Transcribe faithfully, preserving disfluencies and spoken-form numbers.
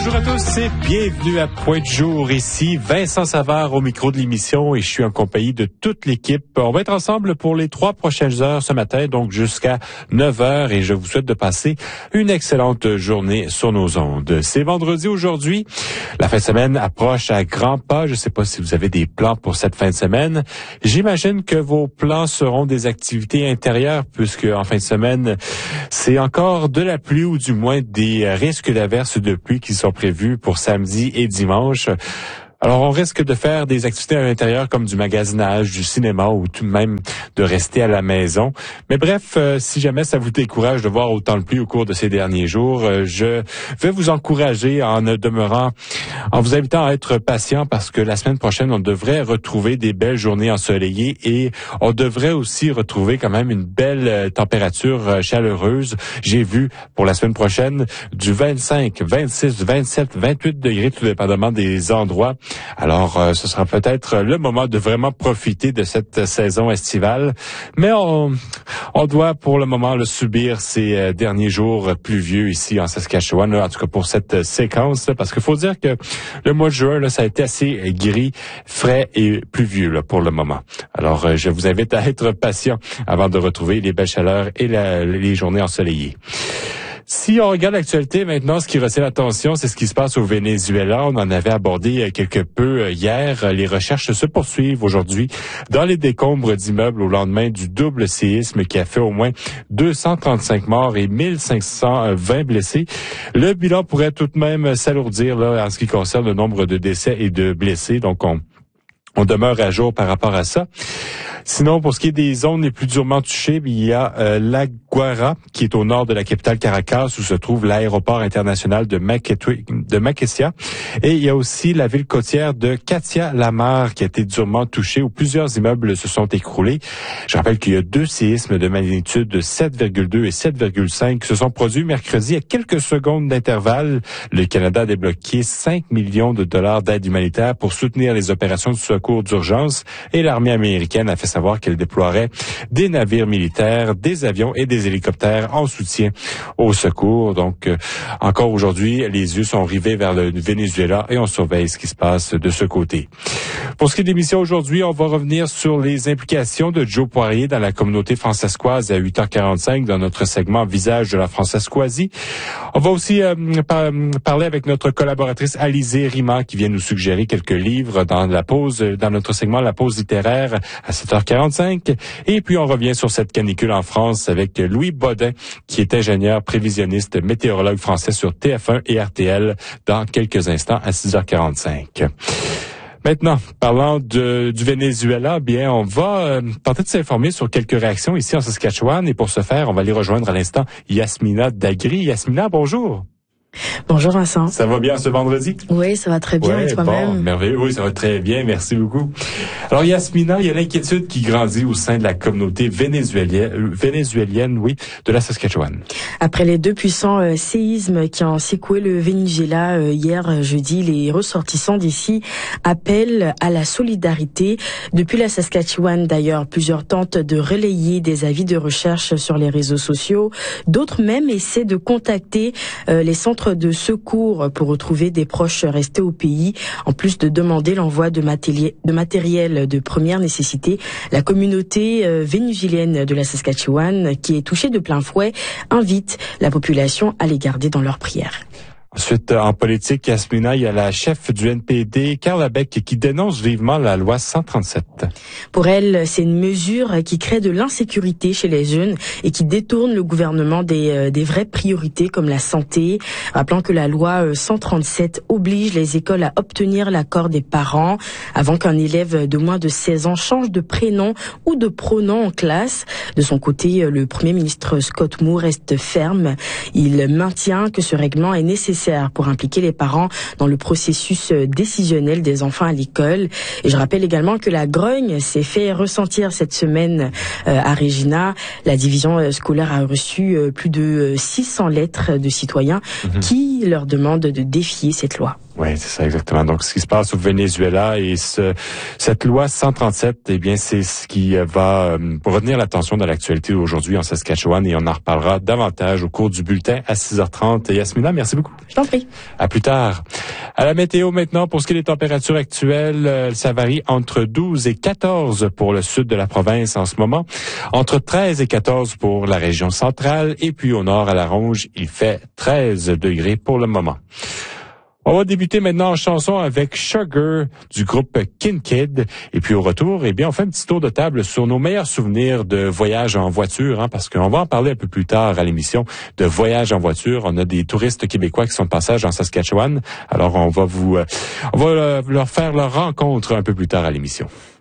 Bonjour à tous et bienvenue à Point de jour. Ici Vincent Savard au micro de l'émission et je suis en compagnie de toute l'équipe. On va être ensemble pour les trois prochaines heures ce matin, donc jusqu'à neuf heures, et je vous souhaite de passer une excellente journée sur nos ondes. C'est vendredi aujourd'hui. La fin de semaine approche à grands pas. Je ne sais pas si vous avez des plans pour cette fin de semaine. J'imagine que vos plans seront des activités intérieures puisque en fin de semaine, c'est encore de la pluie ou du moins des risques d'averses de pluie qui sont prévus pour samedi et dimanche. Alors, on risque de faire des activités à l'intérieur comme du magasinage, du cinéma ou tout de même de rester à la maison. Mais bref, euh, si jamais ça vous décourage de voir autant de pluie au cours de ces derniers jours, euh, je vais vous encourager en demeurant, en vous invitant à être patient parce que la semaine prochaine, on devrait retrouver des belles journées ensoleillées et on devrait aussi retrouver quand même une belle euh, température euh, chaleureuse. J'ai vu pour la semaine prochaine du vingt-cinq, vingt-six, vingt-sept, vingt-huit degrés, tout dépendamment des endroits. Alors, euh, ce sera peut-être le moment de vraiment profiter de cette saison estivale. Mais on, on doit pour le moment le subir ces euh, derniers jours pluvieux ici en Saskatchewan, là, en tout cas pour cette séquence, là, parce qu'il faut dire que le mois de juin, là, ça a été assez gris, frais et pluvieux là, pour le moment. Alors, euh, je vous invite à être patient avant de retrouver les belles chaleurs et la, les journées ensoleillées. Si on regarde l'actualité maintenant, ce qui retient l'attention, c'est ce qui se passe au Venezuela. On en avait abordé quelque peu hier. Les recherches se poursuivent aujourd'hui dans les décombres d'immeubles au lendemain du double séisme qui a fait au moins deux cent trente-cinq morts et mille cinq cent vingt blessés. Le bilan pourrait tout de même s'alourdir là en ce qui concerne le nombre de décès et de blessés. Donc, on, on demeure à jour par rapport à ça. Sinon, pour ce qui est des zones les plus durement touchées, il y a euh, La Guaira, qui est au nord de la capitale Caracas, où se trouve l'aéroport international de Maquetue, de Maquesia. Et il y a aussi la ville côtière de Katia-la-Mar, qui a été durement touchée, où plusieurs immeubles se sont écroulés. Je rappelle qu'il y a deux séismes de magnitude de sept virgule deux et sept virgule cinq qui se sont produits mercredi à quelques secondes d'intervalle. Le Canada a débloqué cinq millions de dollars d'aide humanitaire pour soutenir les opérations de secours d'urgence et l'armée américaine a fait savoir qu'elle déploierait des navires militaires, des avions et des hélicoptères en soutien au secours. Donc, euh, encore aujourd'hui, les yeux sont rivés vers le Venezuela et on surveille ce qui se passe de ce côté. Pour ce qui est de l'émission aujourd'hui, on va revenir sur les implications de Joe Poirier dans la communauté francescoise à huit heures quarante-cinq dans notre segment Visage de la Francescoisie. On va aussi euh, par, parler avec notre collaboratrice Alizée Rima qui vient nous suggérer quelques livres dans la pause, dans notre segment La Pause littéraire à sept heures quarante-cinq. Et puis, on revient sur cette canicule en France avec Louis Bodin, qui est ingénieur prévisionniste météorologue français sur T F un et R T L dans quelques instants à six heures quarante-cinq. Maintenant, parlant de, du Venezuela, bien, on va euh, tenter de s'informer sur quelques réactions ici en Saskatchewan. Et pour ce faire, on va aller rejoindre à l'instant Yasmina Dagri. Yasmina, bonjour. Bonjour Vincent. Ça va bien ce vendredi? Oui, ça va très bien. Ouais, et toi-même? Bon, merveilleux. Oui, ça va très bien. Merci beaucoup. Alors Yasmina, il y a l'inquiétude qui grandit au sein de la communauté vénézuélienne, vénézuélienne, oui, de la Saskatchewan. Après les deux puissants euh, séismes qui ont secoué le Venezuela euh, hier euh, jeudi, les ressortissants d'ici appellent à la solidarité. Depuis la Saskatchewan, d'ailleurs, plusieurs tentent de relayer des avis de recherche sur les réseaux sociaux. D'autres même essaient de contacter euh, les centres de secours pour retrouver des proches restés au pays. En plus de demander l'envoi de, matéri- de matériel de première nécessité, la communauté euh, vénézuélienne de la Saskatchewan, qui est touchée de plein fouet, invite la population à les garder dans leurs prières. Ensuite, en politique, Yasmina, il y a la chef du N P D, Carla Beck, qui dénonce vivement la loi cent trente-sept. Pour elle, c'est une mesure qui crée de l'insécurité chez les jeunes et qui détourne le gouvernement des, euh, des vraies priorités comme la santé. Rappelant que la loi cent trente-sept oblige les écoles à obtenir l'accord des parents avant qu'un élève de moins de seize ans change de prénom ou de pronom en classe. De son côté, le Premier ministre Scott Moore reste ferme. Il maintient que ce règlement est nécessaire pour impliquer les parents dans le processus décisionnel des enfants à l'école. Et je rappelle également que la grogne s'est fait ressentir cette semaine euh, à Regina. La division scolaire a reçu euh, plus de six cents lettres de citoyens mmh. qui leur demandent de défier cette loi. Oui, c'est ça exactement. Donc, ce qui se passe au Venezuela et ce, cette loi cent trente-sept, eh bien, c'est ce qui va euh, retenir l'attention de l'actualité aujourd'hui en Saskatchewan et on en reparlera davantage au cours du bulletin à six heures trente. Et Yasmina, merci beaucoup. Je t'en prie. À plus tard. À la météo maintenant, pour ce qui est des températures actuelles, ça varie entre douze et quatorze pour le sud de la province en ce moment, entre treize et quatorze pour la région centrale et puis au nord à la Ronge, il fait treize degrés pour le moment. On va débuter maintenant en chanson avec Sugar du groupe Kinkid. Et puis au retour, eh bien, on fait un petit tour de table sur nos meilleurs souvenirs de voyage en voiture, hein, parce qu'on va en parler un peu plus tard à l'émission de voyage en voiture. On a des touristes québécois qui sont de passage en Saskatchewan. Alors on va vous, euh, on va leur faire leur rencontre un peu plus tard à l'émission.